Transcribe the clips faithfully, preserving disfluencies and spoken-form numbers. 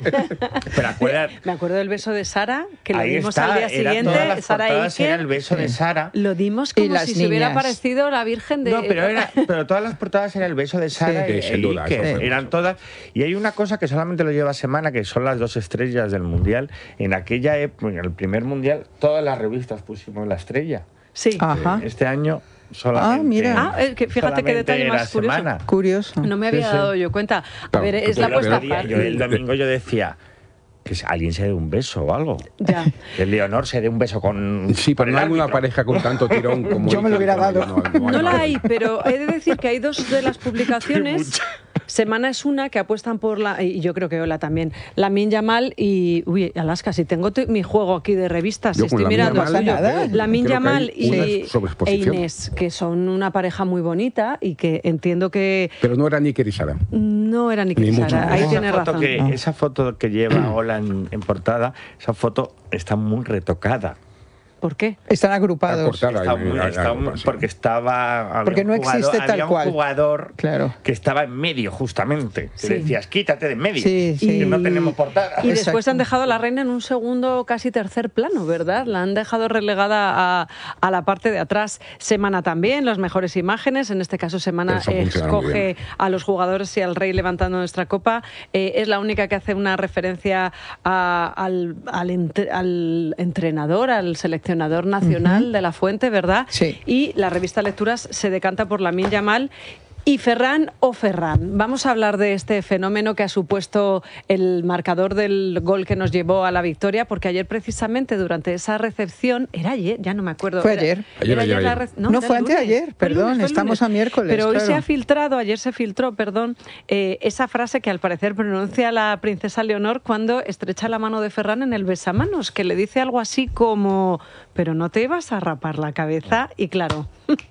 Pero acuérdate, Me acuerdo del beso de Sara, que lo ahí dimos está, al día era, siguiente. todas las Sara portadas Iker, era el beso de Sara. lo dimos Y como las si se hubiera niñas. parecido la Virgen de... No, pero, era, pero todas las portadas era el beso de Sara Sí, y, sin y duda, Iker, eso fue eran mucho. todas. Y hay una cosa que solamente lo lleva semana, que son las dos estrellas del Mundial. En aquella época, en el primer Mundial, todas las revistas pusimos la estrella. Sí. Ajá. Este año solamente... Ah, mira. Ah, es que fíjate qué solamente detalle era más curioso. semana. Curioso. No me había Sí, sí. dado yo cuenta. A Claro, ver, es tú la Yo el puesta otro día, yo el domingo yo decía que alguien se dé un beso o algo. Ya. Que el Leonor se dé un beso con... Sí, con pero no el hay una árbitro. pareja con tanto tirón como... Yo me lo hubiera Iker, dado. no, no, No la no. hay, pero he de decir que hay dos de las publicaciones. mucha. Semana es una que apuestan por la, y yo creo que Ola también, Lamine Yamal y, uy, Alaska, si tengo tu- mi juego aquí de revistas, Yo si con estoy Lamine mirando Yamal, suyo. nada. Lamine Creo que Yamal hay una y sobreexposición. e Inés, que son una pareja muy bonita y que entiendo que Pero no era ni Iker y Sara. no era ni Ni que mucho Sara, menos. ahí esa tiene foto razón. que, esa foto que lleva Ola en, en portada, esa foto está muy retocada. ¿Por qué? Están agrupados. Está cortada. Está Hay- muy- hay- está hay algo muy- así. porque estaba... había Porque un no jugador- existe tal había cual. un jugador Claro. que estaba en medio, justamente. Sí. Que decías, quítate de en medio. Sí, sí. Que no tenemos portada. Y después Exacto. han dejado a la reina en un segundo, casi tercer plano, ¿verdad? La han dejado relegada a, a la parte de atrás. Semana también, las mejores imágenes. En este caso, Semana Eso funciona muy escoge bien. a los jugadores y al rey levantando nuestra copa. Eh, es la única que hace una referencia a- al, al entre- al entrenador, al seleccionador nacional de la Fuente, ¿verdad? Sí. Y la revista Lecturas se decanta por Lamine Yamal. Y Ferran o Ferran, vamos a hablar de este fenómeno que ha supuesto el marcador del gol que nos llevó a la victoria, porque ayer precisamente durante esa recepción, era ayer, ya no me acuerdo. Fue era- ayer. Ayer, era ayer, la ayer. re- No, era fue el lunes. anteayer, Fue el perdón, lunes, fue el estamos lunes. a miércoles, Pero hoy se claro. ha filtrado, ayer se filtró, perdón, eh, esa frase que al parecer pronuncia la princesa Leonor cuando estrecha la mano de Ferran en el besamanos, que le dice algo así como, pero no te ibas a rapar la cabeza, y claro...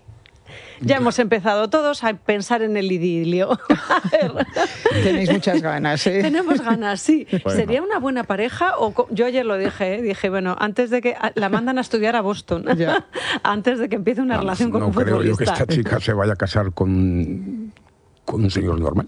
Ya hemos empezado todos a pensar en el idilio. A ver. Tenéis muchas ganas, ¿eh? Tenemos ganas, sí. Bueno. ¿Sería una buena pareja? O co- yo ayer lo dije, ¿eh? Dije, bueno, antes de que a- la mandan a estudiar a Boston, Ya. antes de que empiece una relación con no un creo yo que futbolista. esta chica se vaya a casar con, con un señor normal.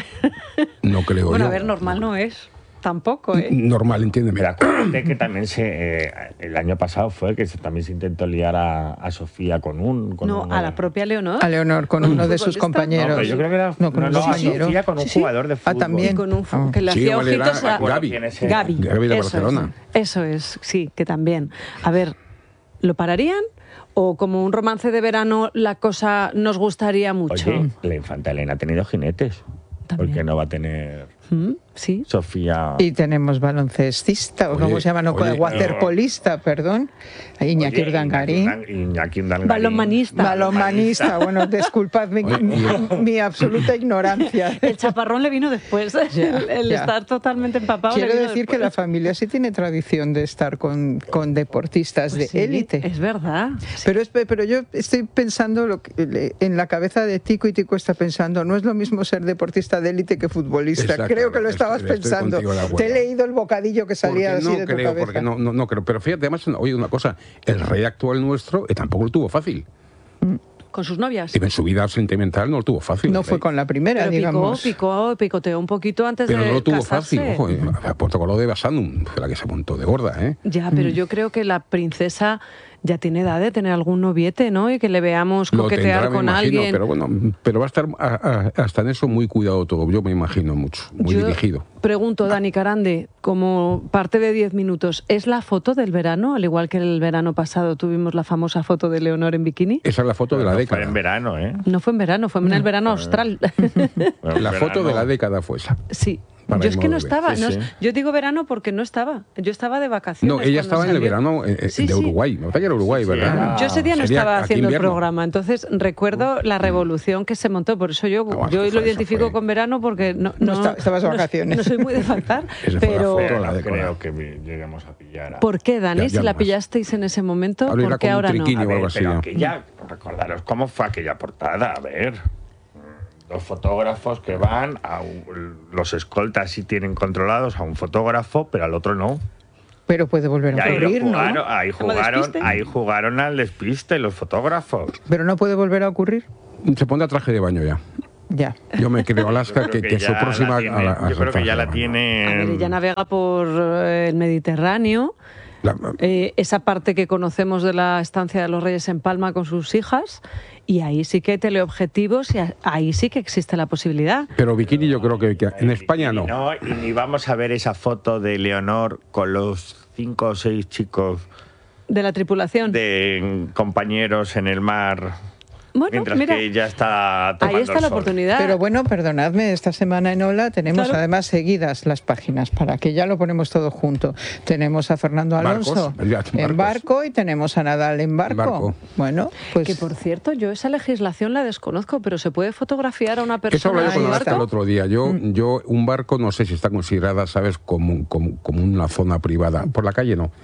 No creo Bueno, yo. a ver, normal no es. Tampoco, ¿eh? Normal, entiéndeme. Pero acuérdate que también se, eh, el año pasado fue que se, también se intentó liar a, a Sofía con un... Con No, un- a la propia Leonor. A Leonor, con uno de sus futbolista. No, compañeros. pero yo creo que era No, con no, un no, a compañero. Sofía con un Sí, sí. jugador de Ah, fútbol. también. Y con un fu- Ah. que le Sí, hacía igual era ojitos a Gavi. ¿Quién es ese? Gavi. Gavi de Eso Barcelona. Es, eso es, sí, que también. A ver, ¿lo pararían? ¿O como un romance de verano la cosa nos gustaría mucho? Oye, la infanta Elena ha tenido jinetes. También. ¿Por qué no va a tener ¿Mm? Sí. Sofía? Y tenemos baloncestista, o Oye, cómo se llama, no, oye, waterpolista, perdón. Iñaki Oye, Urdangarín. Iñaki Urdan- Iñaki Urdangarín. Balonmanista. Balonmanista, bueno, disculpadme Oye, mi, y- mi absoluta ignorancia. El chaparrón le vino después. Ya, el el ya. estar totalmente empapado. Quiero le vino decir que la después. familia sí tiene tradición de estar con, con deportistas Pues sí, de élite. Es verdad. Pero, es, pero yo estoy pensando lo que- en la cabeza de Tico, y Tico está pensando, no es lo mismo ser deportista de élite que futbolista. Exacto, Creo que lo estoy- estabas estoy pensando. contigo de acuerdo. Te he leído el bocadillo que salía Porque así no de tu creo, cabeza. porque no, no, no creo. Pero fíjate, además, oye, una cosa, el rey actual nuestro eh, tampoco lo tuvo fácil. Con sus novias. Y en su vida sentimental no lo tuvo fácil. No el fue rey. con la primera, Pero picó, digamos. picó, picoteó un poquito antes Pero de no lo tuvo casarse. fácil. Ojo, eh, protocolo de Basandum, fue la que se montó de gorda, ¿eh? Ya, pero yo creo que la princesa ya tiene edad de tener algún noviete, ¿no? Y que le veamos Lo coquetear tendrá, me con imagino, alguien. pero bueno, pero va a estar a- a- hasta en eso muy cuidado todo, yo me imagino mucho, muy Yo dirigido. Pregunto, Dani Carande, como parte de diez minutos, ¿es la foto del verano? Al igual que el verano pasado tuvimos la famosa foto de Leonor en bikini. Esa es la foto de la No fue década. en verano, ¿eh? No fue en verano, fue en el verano austral. Fue en La foto de verano. la década fue esa. Sí. Para Yo es que no Inmóvil. estaba. Sí, no- sí. Yo digo verano porque no estaba. Yo estaba de vacaciones. No, ella cuando estaba en el salió. verano eh, eh, Sí, de sí. Uruguay. Me parece que era Uruguay, Sí, ¿verdad? era- Yo ese día no Sería estaba aquí haciendo el invierno. programa, entonces recuerdo la revolución que se montó. Por eso yo, No, yo eso lo fue- identifico eso fue- con verano porque no, No no, está- estabas de no- vacaciones. No, soy muy de faltar. Esa fue la pero foto. Pero la no década. creo que vi- lleguemos a pillar a... ¿por qué, Dani? Ya- ya si la más. pillasteis en ese momento, Ahora irá ¿por qué con un ahora no? triquini. A o ver, algo así, pero ¿no? aquella, recordaros cómo fue aquella portada, a ver. Dos fotógrafos que van, a un- los escoltas sí tienen controlados a un fotógrafo, pero al otro no. Pero puede volver Y a ahí, lo ocurrir, ¿no? jugaron, ahí, ¿Como jugaron, despiste? ahí jugaron al despiste los fotógrafos. Pero no puede volver a ocurrir. Se pondrá traje de baño ya. Ya. Yo me creo, Alaska, Yo creo que, que que su ya próxima... la tiene, a la- a yo creo que ya la Francia. tiene. A ver, ella navega por eh, el Mediterráneo. La- Eh, esa parte que conocemos de la estancia de los Reyes en Palma con sus hijas, y ahí sí que hay teleobjetivos y a- ahí sí que existe la posibilidad. Pero bikini yo creo que, que en España Y no. no. Y ni vamos a ver esa foto de Leonor con los cinco o seis chicos De la tripulación. de compañeros en el mar. Bueno, mientras mira, que ella está tomando ahí está el la sol. oportunidad. Pero bueno, perdonadme, esta semana en Ola tenemos Claro. además seguidas las páginas para que ya lo ponemos todo junto. Tenemos a Fernando Alonso Barcos, ya, en barcos. barco y tenemos a Nadal en barco. Barco. Bueno, pues Que por cierto, yo esa legislación la desconozco, pero se puede fotografiar a una Eso persona hablaba yo ahí con en Alaska el barco. otro día. Yo, yo, un barco no sé si está considerada, ¿sabes?, como, como, como una zona privada. Por la calle no.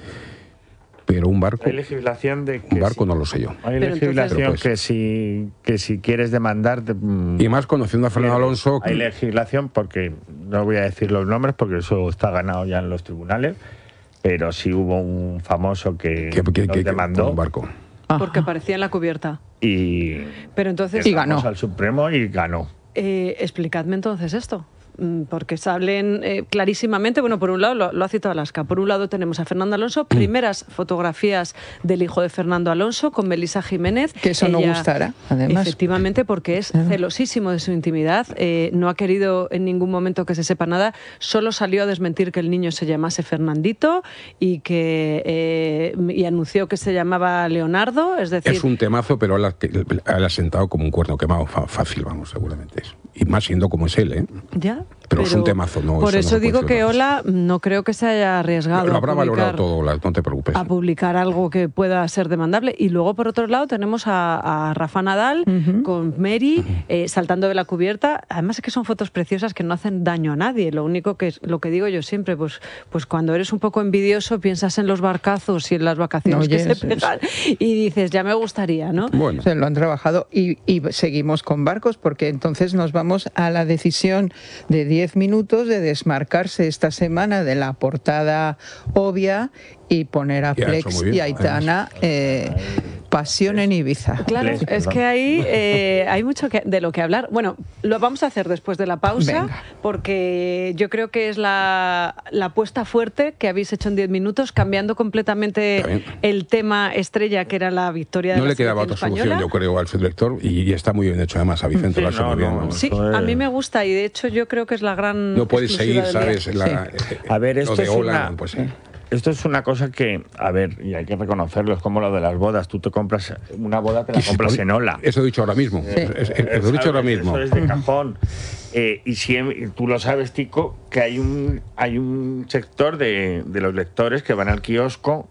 Pero un barco, Hay legislación de que un barco si- no lo sé yo. Hay Pero legislación entonces- que si que si quieres demandar te- mm, Y más conociendo a Fernando Alonso... hay legislación porque no voy a decir los nombres porque eso está ganado ya en los tribunales, pero sí hubo un famoso que, que, que, nos que- que- demandó un barco. Porque aparecía en la cubierta. y Pero entonces, Y ganó. llegamos al Supremo y ganó. eh, explicadme entonces esto. Mm, Porque salen eh, clarísimamente, bueno, por un lado, lo, lo ha citado Alaska, por un lado tenemos a Fernando Alonso, primeras fotografías del hijo de Fernando Alonso con Melisa Jiménez. Que eso no gustará, además. Efectivamente, porque es Claro. celosísimo de su intimidad, eh, no ha querido en ningún momento que se sepa nada, solo salió a desmentir que el niño se llamase Fernandito y que eh, y anunció que se llamaba Leonardo, es decir... Es un temazo, pero él ha, él ha sentado como un cuerno quemado. Fa- Fácil, vamos, seguramente es. Y más siendo como es él, ¿eh? Ya, Pero es un temazo, no, Por eso no eso se digo puede que decir otra Ola no creo que se haya arriesgado Lo a habrá valorado publicar, todo, Ola, no te preocupes. a publicar algo que pueda ser demandable. Y luego, por otro lado, tenemos a, a Rafa Nadal con Mary eh, saltando de la cubierta. Además es que son fotos preciosas que no hacen daño a nadie. Lo único que es, lo que digo yo siempre, pues, pues cuando eres un poco envidioso piensas en los barcazos y en las vacaciones Oye, que se eso es. pegan y dices, ya me gustaría, ¿no? Bueno, se lo han trabajado y, y seguimos con barcos porque entonces nos vamos a la decisión de diez minutos de desmarcarse esta semana de la portada obvia y poner a Y ha hecho Plex muy bien, y Aitana eh, pasión en Ibiza. Claro, Plex, es perdón. que ahí eh, hay mucho que- de lo que hablar. Bueno, lo vamos a hacer después de la pausa, Venga. porque yo creo que es la, la apuesta fuerte que habéis hecho en diez minutos, cambiando completamente Está bien. el tema estrella, que era la victoria de no la le quedaba selección otra solución, española. yo creo, al subdirector, y, y está muy bien hecho además a Vicente, Sí, lo ha hecho no, muy bien. no, vamos. Sí, Eso a es- mí me gusta y de hecho yo creo que es la gran No puedes exclusiva seguir, del día. ¿sabes? La- eh, A ver, lo esto de es Ola, una- no puede ser. Esto es una cosa que, a ver, y hay que reconocerlo, es como lo de las bodas. Tú te compras una boda, te la Y se compras pone- en Ola. Eso he dicho ahora mismo. Es- es- Eso he dicho ahora ¿Sabes? mismo. Eso es de cajón. Eh, y si, tú lo sabes, Tico, que hay un, hay un sector de, de los lectores que van al kiosco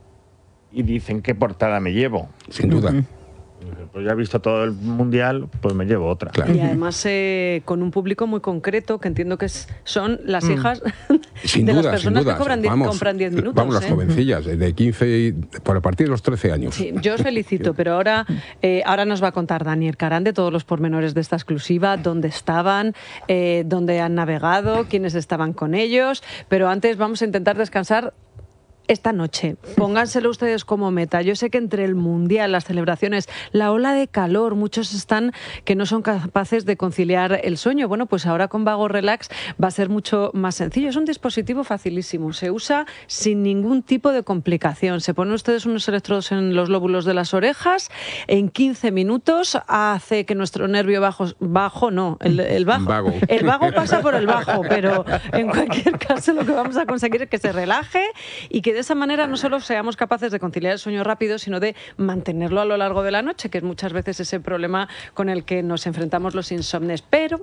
y dicen qué portada me llevo. Sin duda. Pues ya he visto todo el mundial, pues me llevo otra. Claro. Y además eh, con un público muy concreto, que entiendo que es- son las hijas Sin de duda, las personas sin duda. que cobran die- Vamos, compran diez minutos. Vamos, las ¿eh? jovencillas, de quince, y, por a partir de los trece años. Sí, yo os felicito, pero ahora, eh, ahora nos va a contar Daniel Carande todos los pormenores de esta exclusiva, dónde estaban, eh, dónde han navegado, quiénes estaban con ellos, pero antes vamos a intentar descansar esta noche. Pónganselo ustedes como meta. Yo sé que entre el Mundial, las celebraciones, la ola de calor, muchos están que no son capaces de conciliar el sueño. Bueno, pues ahora con Vago Relax va a ser mucho más sencillo. Es un dispositivo facilísimo. Se usa sin ningún tipo de complicación. Se ponen ustedes unos electrodos en los lóbulos de las orejas. En quince minutos hace que nuestro nervio bajo, bajo no, el, el bajo. Vago. El vago pasa por el bajo, pero en cualquier caso lo que vamos a conseguir es que se relaje y que de esa manera no solo seamos capaces de conciliar el sueño rápido, sino de mantenerlo a lo largo de la noche, que es muchas veces ese problema con el que nos enfrentamos los insomnes. Pero,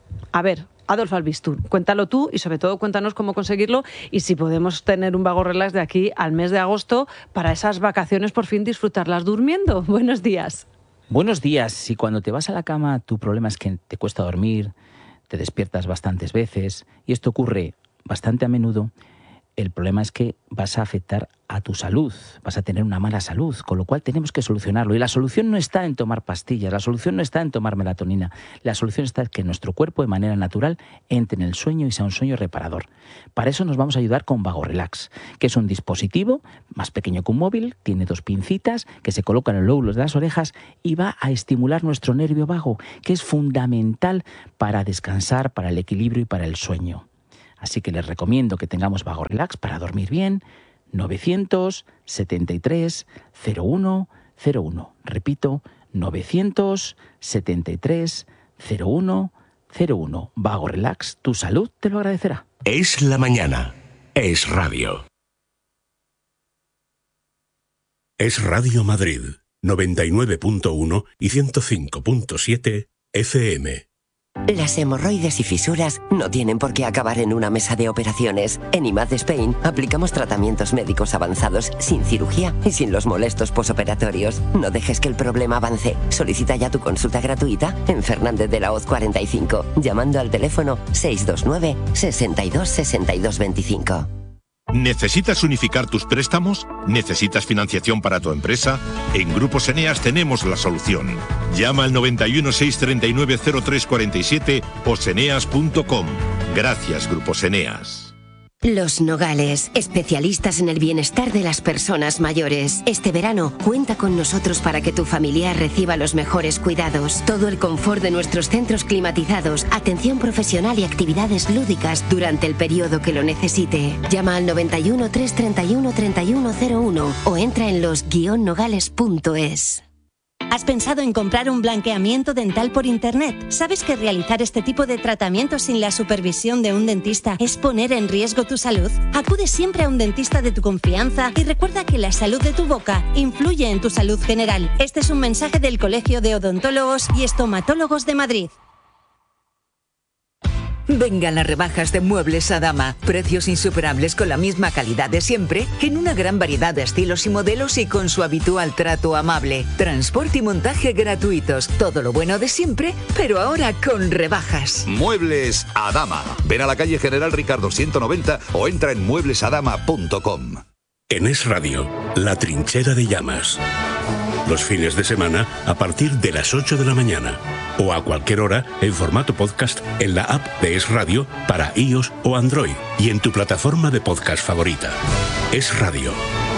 a ver, Adolfo Albistur, cuéntalo tú y sobre todo cuéntanos cómo conseguirlo y si podemos tener un vago relax de aquí al mes de agosto para esas vacaciones por fin disfrutarlas durmiendo. Buenos días. Buenos días. Si cuando te vas a la cama tu problema es que te cuesta dormir, te despiertas bastantes veces y esto ocurre bastante a menudo, el problema es que vas a afectar a tu salud, vas a tener una mala salud, con lo cual tenemos que solucionarlo. Y la solución no está en tomar pastillas, la solución no está en tomar melatonina, la solución está en que nuestro cuerpo de manera natural entre en el sueño y sea un sueño reparador. Para eso nos vamos a ayudar con Vago Relax, que es un dispositivo más pequeño que un móvil, tiene dos pincitas que se colocan en los lóbulos de las orejas y va a estimular nuestro nervio vago, que es fundamental para descansar, para el equilibrio y para el sueño. Así que les recomiendo que tengamos Vago Relax para dormir bien. novecientos setenta y tres cero uno cero uno. Repito, novecientos setenta y tres cero uno cero uno. Vago Relax, tu salud te lo agradecerá. Es la mañana. Es radio. Es Radio Madrid, noventa y nueve punto uno y ciento cinco punto siete F M. Las hemorroides y fisuras no tienen por qué acabar en una mesa de operaciones. En I M A D Spain aplicamos tratamientos médicos avanzados sin cirugía y sin los molestos posoperatorios. No dejes que el problema avance. Solicita ya tu consulta gratuita en Fernández de la Hoz cuarenta y cinco, llamando al teléfono seis dos nueve, sesenta y dos, sesenta y dos veinticinco. ¿Necesitas unificar tus préstamos? ¿Necesitas financiación para tu empresa? En Grupos Eneas tenemos la solución. Llama al noventa y uno, seiscientos treinta y nueve, cero tres cuarenta y siete o seneas punto com. Gracias, Grupos Eneas. Los Nogales, especialistas en el bienestar de las personas mayores. Este verano, cuenta con nosotros para que tu familiar reciba los mejores cuidados. Todo el confort de nuestros centros climatizados, atención profesional y actividades lúdicas durante el periodo que lo necesite. Llama al noventa y uno, trescientos treinta y uno, treinta y uno cero uno o entra en los guion nogales punto es. ¿Has pensado en comprar un blanqueamiento dental por internet? ¿Sabes que realizar este tipo de tratamientos sin la supervisión de un dentista es poner en riesgo tu salud? Acude siempre a un dentista de tu confianza y recuerda que la salud de tu boca influye en tu salud general. Este es un mensaje del Colegio de Odontólogos y Estomatólogos de Madrid. Vengan las rebajas de Muebles Adama. Precios insuperables con la misma calidad de siempre, en una gran variedad de estilos y modelos y con su habitual trato amable. Transporte y montaje gratuitos. Todo lo bueno de siempre, pero ahora con rebajas. Muebles Adama. Ven a la calle General Ricardo ciento noventa o entra en muebles adama punto com. En Es Radio, La Trinchera de Llamas. Los fines de semana a partir de las ocho de la mañana o a cualquier hora en formato podcast en la app de Es Radio para iOS o Android y en tu plataforma de podcast favorita. Es Radio.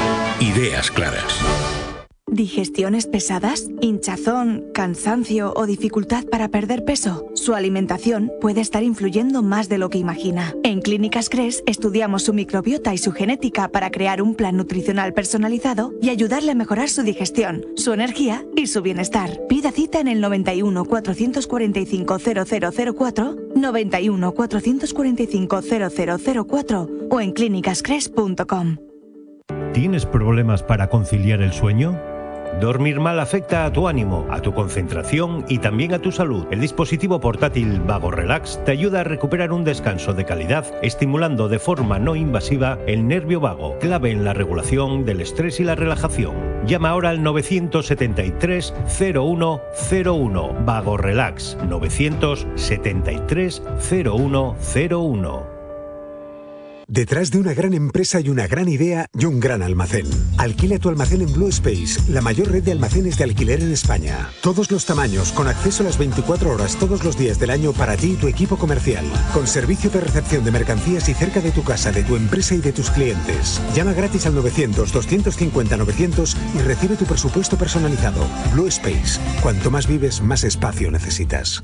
Ideas claras. ¿Digestiones pesadas? ¿Hinchazón, cansancio o dificultad para perder peso? Su alimentación puede estar influyendo más de lo que imagina. En Clínicas Cres estudiamos su microbiota y su genética para crear un plan nutricional personalizado y ayudarle a mejorar su digestión, su energía y su bienestar. Pida cita en el noventa y uno, cuatrocientos cuarenta y cinco, cero cero cero cuatro, noventa y uno, cuatrocientos cuarenta y cinco, cero cero cero cuatro o en clínicas cres punto com. ¿Tienes problemas para conciliar el sueño? Dormir mal afecta a tu ánimo, a tu concentración y también a tu salud. El dispositivo portátil Vago Relax te ayuda a recuperar un descanso de calidad, estimulando de forma no invasiva el nervio vago, clave en la regulación del estrés y la relajación. Llama ahora al novecientos setenta y tres, cero uno cero uno. Vago Relax, novecientos setenta y tres, cero uno cero uno. Detrás de una gran empresa y una gran idea y un gran almacén. Alquila tu almacén en Blue Space, la mayor red de almacenes de alquiler en España. Todos los tamaños, con acceso a las veinticuatro horas todos los días del año para ti y tu equipo comercial. Con servicio de recepción de mercancías y cerca de tu casa, de tu empresa y de tus clientes. Llama gratis al novecientos, doscientos cincuenta, novecientos y recibe tu presupuesto personalizado. Blue Space. Cuanto más vives, más espacio necesitas.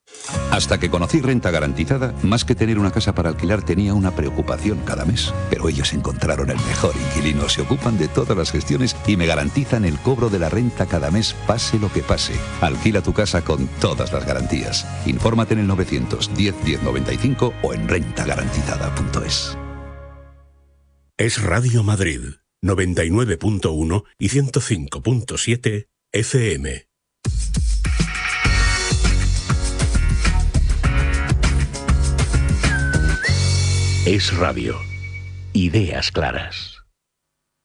Hasta que conocí Renta Garantizada, más que tener una casa para alquilar tenía una preocupación cada mes. Pero ellos encontraron el mejor inquilino, se ocupan de todas las gestiones y me garantizan el cobro de la renta cada mes, pase lo que pase. Alquila tu casa con todas las garantías. Infórmate en el novecientos diez, diez noventa y cinco o en renta garantizada punto es. Es Radio Madrid, noventa y nueve punto uno y ciento cinco punto siete F M. Es Radio. Ideas claras.